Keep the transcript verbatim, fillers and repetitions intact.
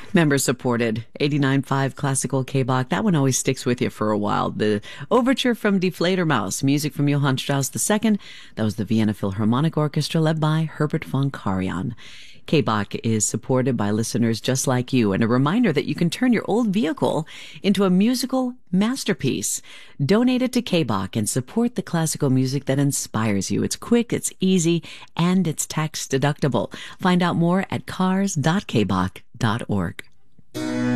Member supported. eighty-nine point five Classical K-Bach. That one always sticks with you for a while. The overture from Die Fledermaus, music from Johann Strauss the Second. That was the Vienna Philharmonic Orchestra led by Herbert von Karajan. K-Bach is supported by listeners just like you, and a reminder that you can turn your old vehicle into a musical masterpiece. Donate it to K-Bach and support the classical music that inspires you. It's quick, it's easy, and it's tax deductible. Find out more at cars dot k bach dot org.